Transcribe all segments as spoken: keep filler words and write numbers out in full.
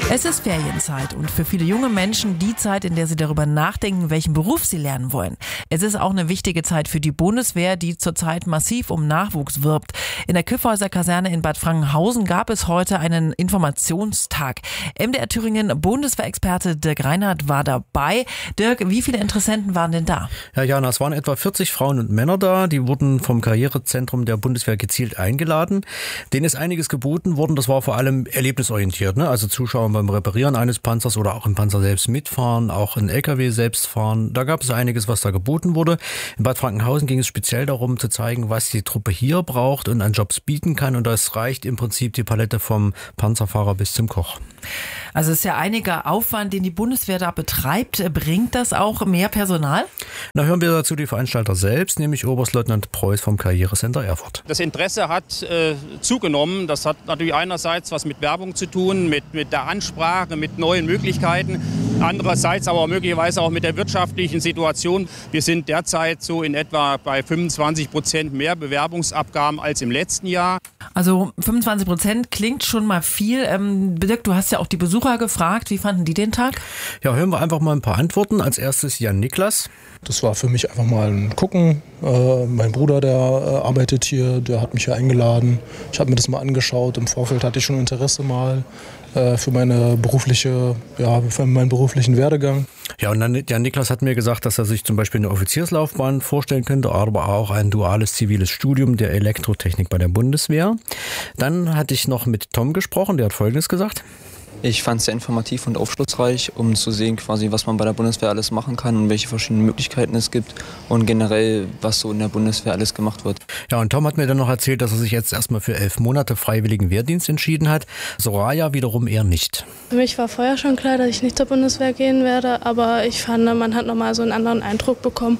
Es ist Ferienzeit und für viele junge Menschen die Zeit, in der sie darüber nachdenken, welchen Beruf sie lernen wollen. Es ist auch eine wichtige Zeit für die Bundeswehr, die zurzeit massiv um Nachwuchs wirbt. In der Kyffhäuser Kaserne in Bad Frankenhausen gab es heute einen Informationstag. M D R Thüringen Bundeswehrexperte Dirk Reinhardt war dabei. Dirk, wie viele Interessenten waren denn da? Ja, Jana, es waren etwa vierzig Frauen und Männer da. Die wurden vom Karrierezentrum der Bundeswehr gezielt eingeladen. Denen ist einiges geboten worden. Das war vor allem erlebnisorientiert, ne? Also Zuschauer beim Reparieren eines Panzers oder auch im Panzer selbst mitfahren, auch in L K W selbst fahren. Da gab es einiges, was da geboten wurde. In Bad Frankenhausen ging es speziell darum zu zeigen, was die Truppe hier braucht und an Jobs bieten kann. Und das reicht im Prinzip die Palette vom Panzerfahrer bis zum Koch. Also es ist ja einiger Aufwand, den die Bundeswehr da betreibt. Bringt das auch mehr Personal? Na, hören wir dazu die Veranstalter selbst, nämlich Oberstleutnant Preuß vom Karrierecenter Erfurt. Das Interesse hat äh, zugenommen. Das hat natürlich einerseits was mit Werbung zu tun, mit, mit der Ansprache, mit neuen Möglichkeiten. Andererseits aber möglicherweise auch mit der wirtschaftlichen Situation. Wir sind derzeit so in etwa bei fünfundzwanzig Prozent mehr Bewerbungsabgaben als im letzten Jahr. Also fünfundzwanzig Prozent klingt schon mal viel. Ähm, Dirk, du hast ja auch die Besucher gefragt. Wie fanden die den Tag? Ja, hören wir einfach mal ein paar Antworten. Als erstes Jan Niklas. Das war für mich einfach mal ein Gucken. Äh, mein Bruder, der äh, arbeitet hier, der hat mich hier eingeladen. Ich habe mir das mal angeschaut. Im Vorfeld hatte ich schon Interesse mal äh, für meine berufliche, ja, für meinen beruflichen Werdegang. Ja, und dann Jan Niklas hat mir gesagt, dass er sich zum Beispiel eine Offizierslaufbahn vorstellen könnte, aber auch ein duales ziviles Studium der Elektrotechnik bei der Bundeswehr. Dann hatte ich noch mit Tom gesprochen, der hat Folgendes gesagt. Ich fand es sehr informativ und aufschlussreich, um zu sehen, quasi, was man bei der Bundeswehr alles machen kann und welche verschiedenen Möglichkeiten es gibt und generell, was so in der Bundeswehr alles gemacht wird. Ja, und Tom hat mir dann noch erzählt, dass er sich jetzt erstmal für elf Monate freiwilligen Wehrdienst entschieden hat. Soraya wiederum eher nicht. Für mich war vorher schon klar, dass ich nicht zur Bundeswehr gehen werde, aber ich fand, man hat nochmal so einen anderen Eindruck bekommen,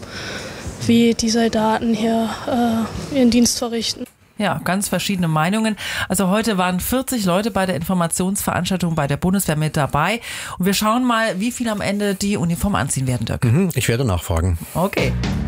wie die Soldaten hier äh, ihren Dienst verrichten. Ja, ganz verschiedene Meinungen. Also heute waren vierzig Leute bei der Informationsveranstaltung bei der Bundeswehr mit dabei. Und wir schauen mal, wie viele am Ende die Uniform anziehen werden, Dirk. Mhm, ich werde nachfragen. Okay.